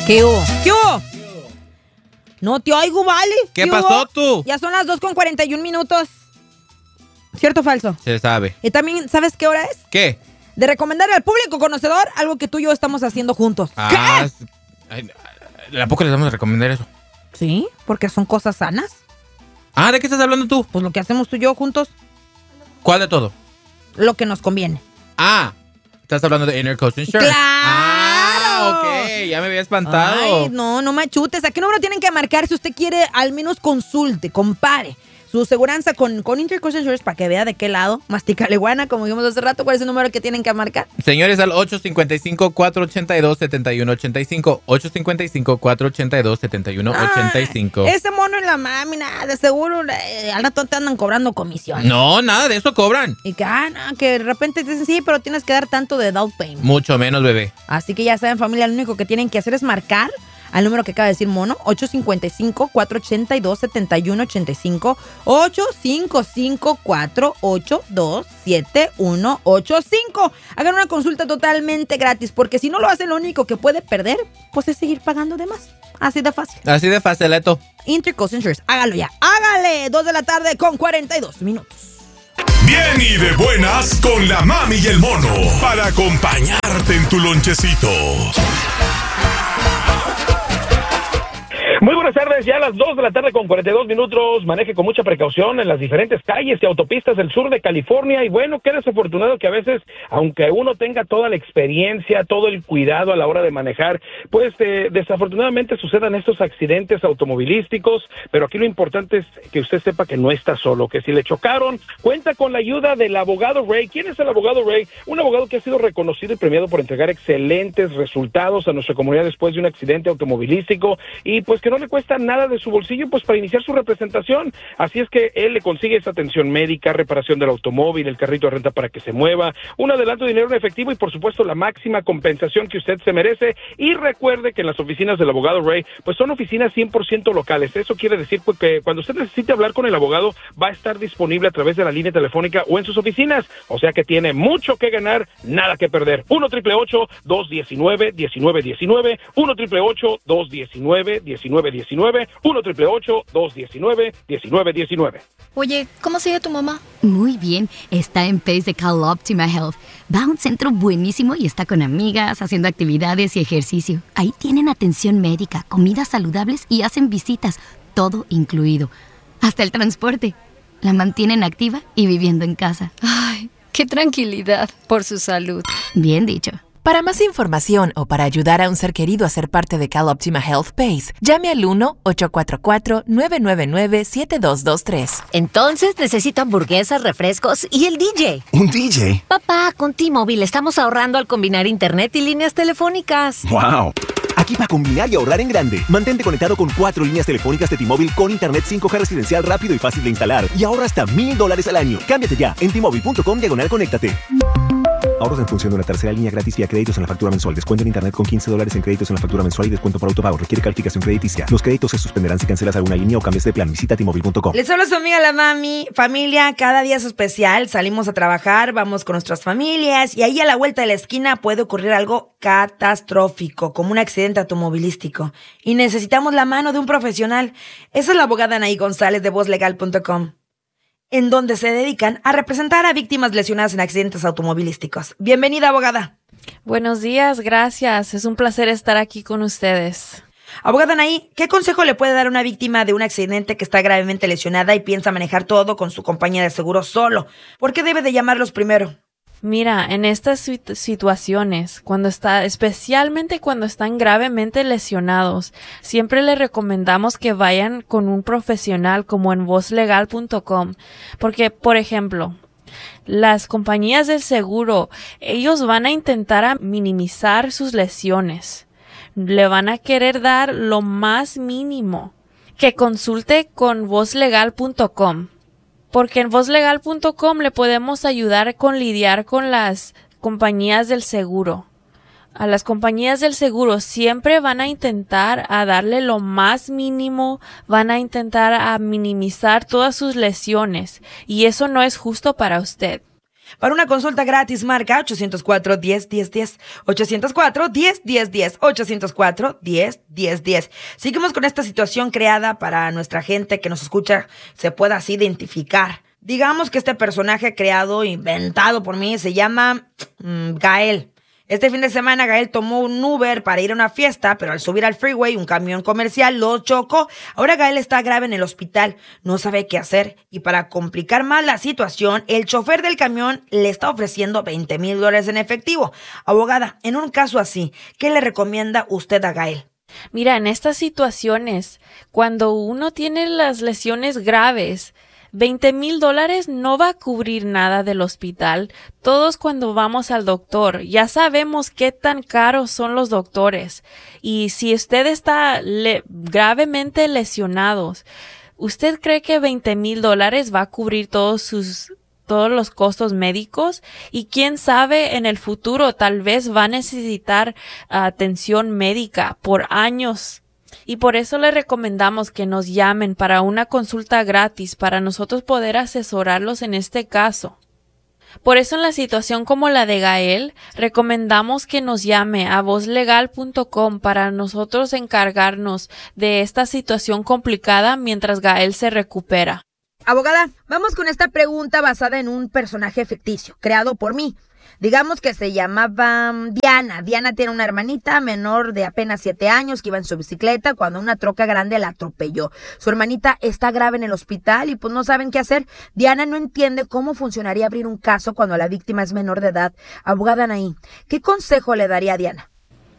¿Qué hubo? ¿Qué hubo? No te oigo, vale. ¿Qué pasó tú? Ya son las 2:41. ¿Cierto o falso? Se sabe. Y también, ¿sabes qué hora es? ¿Qué? De recomendar al público conocedor algo que tú y yo estamos haciendo juntos. ¿Qué? ¿A poco les vamos a recomendar eso? Sí, porque son cosas sanas. ¿De qué estás hablando tú? Pues lo que hacemos tú y yo juntos. ¿Cuál de todo? Lo que nos conviene. ¿Estás hablando de Inner Coast Insurance? ¡Claro! Ok, ya me había espantado. Ay, no me achutes. ¿A qué número tienen que marcar si usted quiere al menos consulte, compare su seguranza con Intercoast Insurance para que vea de qué lado mastica iguana, como dijimos hace rato? ¿Cuál es el número que tienen que marcar? Señores, al 855-482-7185. 855-482-7185. Ese mono en la mami, nada, de seguro al rato te andan cobrando comisión. No, nada de eso cobran. Y que de repente te dicen, sí, pero tienes que dar tanto de down payment. Mucho menos, bebé. Así que ya saben, familia, lo único que tienen que hacer es marcar al número que acaba de decir Mono, 855-482-7185, 855-482-7185. Hagan una consulta totalmente gratis, porque si no lo hacen, lo único que puede perder, pues es seguir pagando de más. Así de fácil. Así de facilito. Intercoast Insurance, hágalo ya. Hágale, 2:42 p.m. Bien y de buenas con la mami y el mono, para acompañarte en tu lonchecito. Muy buenas tardes, ya a las 2:42 p.m. Maneje con mucha precaución en las diferentes calles y autopistas del sur de California. Y bueno, qué desafortunado que a veces, aunque uno tenga toda la experiencia, todo el cuidado a la hora de manejar, pues desafortunadamente sucedan estos accidentes automovilísticos. Pero aquí lo importante es que usted sepa que no está solo, que si le chocaron, cuenta con la ayuda del abogado Ray. ¿Quién es el abogado Ray? Un abogado que ha sido reconocido y premiado por entregar excelentes resultados a nuestra comunidad después de un accidente automovilístico, y pues que no le cuesta nada de su bolsillo pues para iniciar su representación. Así es que él le consigue esa atención médica, reparación del automóvil, el carrito de renta para que se mueva, un adelanto de dinero en efectivo y por supuesto la máxima compensación que usted se merece. Y recuerde que en las oficinas del abogado Ray pues son oficinas 100% locales. Eso quiere decir pues, que cuando usted necesite hablar con el abogado va a estar disponible a través de la línea telefónica o en sus oficinas. O sea que tiene mucho que ganar, nada que perder. 1-888-219-1919, 1-888-219-1919, 1-888-219-1919. Oye, ¿cómo sigue tu mamá? Muy bien, está en PACE de Cal Optima Health. Va a un centro buenísimo y está con amigas, haciendo actividades y ejercicio. Ahí tienen atención médica, comidas saludables y hacen visitas, todo incluido. Hasta el transporte. La mantienen activa y viviendo en casa. Ay, qué tranquilidad por su salud. Bien dicho. Para más información o para ayudar a un ser querido a ser parte de Cal Optima Health PACE, llame al 1-844-999-7223. Entonces necesito hamburguesas, refrescos y el DJ. ¿Un DJ? Papá, con T-Mobile estamos ahorrando al combinar internet y líneas telefónicas. ¡Wow! Aquí para combinar y ahorrar en grande. Mantente conectado con 4 líneas telefónicas de T-Mobile con internet 5G residencial rápido y fácil de instalar. Y ahorra hasta $1,000 al año. Cámbiate ya en T-Mobile.com/conéctate. Ahorros en función de una tercera línea gratis vía créditos en la factura mensual. Descuento en internet con $15 en créditos en la factura mensual y descuento por autopago. Requiere calificación crediticia. Los créditos se suspenderán si cancelas alguna línea o cambias de plan. Visita T-Mobile.com. Les habla su amiga la mami. Familia, cada día es especial. Salimos a trabajar, vamos con nuestras familias y ahí a la vuelta de la esquina puede ocurrir algo catastrófico, como un accidente automovilístico. Y necesitamos la mano de un profesional. Esa es la abogada Anaí González de VozLegal.com, en donde se dedican a representar a víctimas lesionadas en accidentes automovilísticos. Bienvenida, abogada. Buenos días, gracias. Es un placer estar aquí con ustedes. Abogada Anaí, ¿qué consejo le puede dar a una víctima de un accidente que está gravemente lesionada y piensa manejar todo con su compañía de seguro solo? ¿Por qué debe de llamarlos primero? Mira, en estas situaciones, especialmente cuando están gravemente lesionados, siempre les recomendamos que vayan con un profesional como en VozLegal.com, porque, por ejemplo, las compañías del seguro, ellos van a intentar minimizar sus lesiones, le van a querer dar lo más mínimo. Que consulte con VozLegal.com. Porque en VozLegal.com le podemos ayudar con lidiar con las compañías del seguro. A las compañías del seguro siempre van a intentar a darle lo más mínimo, van a intentar a minimizar todas sus lesiones y eso no es justo para usted. Para una consulta gratis, marca 804-10-10-10, 804-10-10-10, 804-10-10-10. Seguimos con esta situación creada para nuestra gente que nos escucha se pueda así identificar. Digamos que este personaje creado, inventado por mí, se llama Gael. Este fin de semana Gael tomó un Uber para ir a una fiesta, pero al subir al freeway un camión comercial lo chocó. Ahora Gael está grave en el hospital, no sabe qué hacer y para complicar más la situación, el chofer del camión le está ofreciendo $20,000 en efectivo. Abogada, en un caso así, ¿qué le recomienda usted a Gael? Mira, en estas situaciones, cuando uno tiene las lesiones graves, $20,000 no va a cubrir nada del hospital. Todos cuando vamos al doctor ya sabemos qué tan caros son los doctores. Y si usted está gravemente lesionado, ¿usted cree que $20,000 va a cubrir todos los costos médicos? Y quién sabe, en el futuro tal vez va a necesitar atención médica por años. Y por eso le recomendamos que nos llamen para una consulta gratis para nosotros poder asesorarlos en este caso. Por eso en la situación como la de Gael, recomendamos que nos llame a vozlegal.com para nosotros encargarnos de esta situación complicada mientras Gael se recupera. Abogada, vamos con esta pregunta basada en un personaje ficticio, creado por mí. Digamos que se llamaba Diana. Diana tiene una hermanita menor de apenas 7 años que iba en su bicicleta cuando una troca grande la atropelló. Su hermanita está grave en el hospital y pues no saben qué hacer. Diana no entiende cómo funcionaría abrir un caso cuando la víctima es menor de edad. Abogada Anaí, ¿qué consejo le daría a Diana?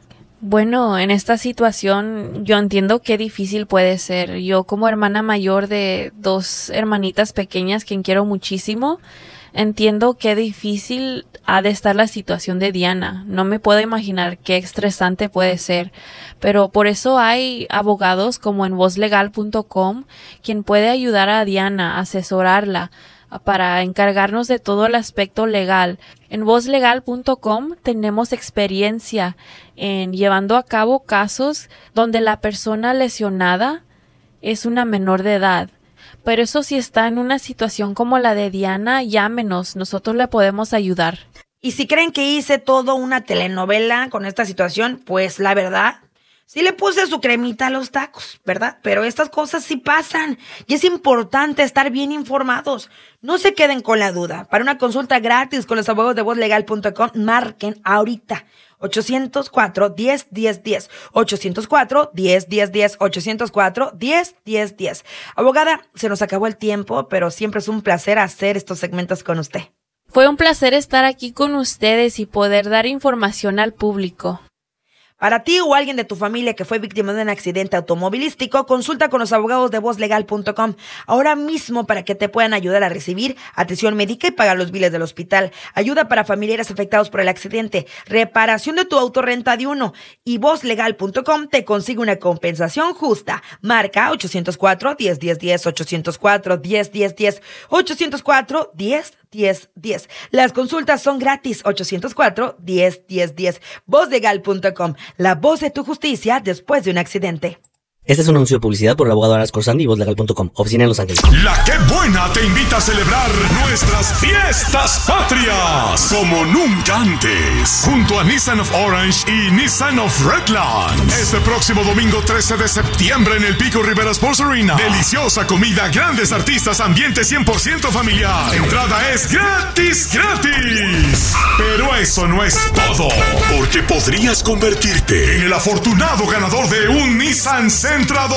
Bueno, en esta situación yo entiendo qué difícil puede ser. Yo como hermana mayor de 2 hermanitas pequeñas, quien quiero muchísimo, entiendo qué difícil ha de estar la situación de Diana. No me puedo imaginar qué estresante puede ser. Pero por eso hay abogados como en vozlegal.com quien puede ayudar a Diana, asesorarla, para encargarnos de todo el aspecto legal. En vozlegal.com tenemos experiencia en llevando a cabo casos donde la persona lesionada es una menor de edad. Pero eso si está en una situación como la de Diana, llámenos, nosotros le podemos ayudar. Y si creen que hice todo una telenovela con esta situación, pues la verdad, sí le puse su cremita a los tacos, ¿verdad? Pero estas cosas sí pasan y es importante estar bien informados. No se queden con la duda. Para una consulta gratis con los abogados de vozlegal.com, marquen ahorita 804-10-10-10, 804-10-10-10, 804-10-10-10. Abogada, se nos acabó el tiempo, pero siempre es un placer hacer estos segmentos con usted. Fue un placer estar aquí con ustedes y poder dar información al público. Para ti o alguien de tu familia que fue víctima de un accidente automovilístico, consulta con los abogados de vozlegal.com ahora mismo para que te puedan ayudar a recibir atención médica y pagar los biles del hospital, ayuda para familiares afectados por el accidente, reparación de tu autorrenta de uno, y vozlegal.com te consigue una compensación justa. Marca 804-10-10-10, 804-10-10-10, 804-10-10-10. Las consultas son gratis. 804-10-10-10. Vozlegal.com, la voz de tu justicia después de un accidente. Este es un anuncio de publicidad por el abogado Aras Corsandi y vozlegal.com, oficina en Los Ángeles. La Qué Buena te invita a celebrar nuestras fiestas patrias como nunca antes, junto a Nissan of Orange y Nissan of Redland. Este próximo domingo 13 de septiembre en el Pico Rivera Sports Arena. Deliciosa comida, grandes artistas, ambiente 100% familiar. Entrada es gratis, gratis. Pero eso no es todo, porque podrías convertirte en el afortunado ganador de un Nissan Sentra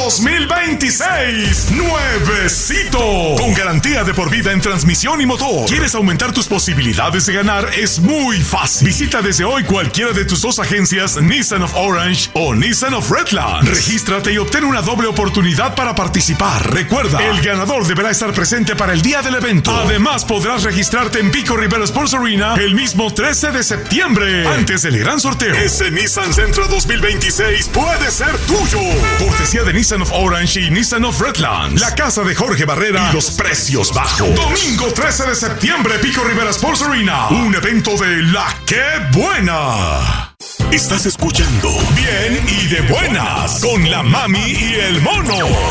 2026, nuevecito, con garantía de por vida en transmisión y motor. ¿Quieres aumentar tus posibilidades de ganar? Es muy fácil. Visita desde hoy cualquiera de tus 2 agencias Nissan of Orange o Nissan of Redland. Regístrate y obtén una doble oportunidad para participar. Recuerda, el ganador deberá estar presente para el día del evento. Además, podrás registrarte en Pico Rivera Sports Arena el mismo 13 de septiembre, antes del gran sorteo. Ese Nissan Sentra 2026 puede ser tuyo. Cortesía de Nissan of Orange y Nissan of Redland, la casa de Jorge Barrera y los precios bajos. Domingo 13 de septiembre, Pico Rivera Sports Arena, un evento de La Qué Buena. Estás escuchando Bien y de Buenas con la Mami y el Mono.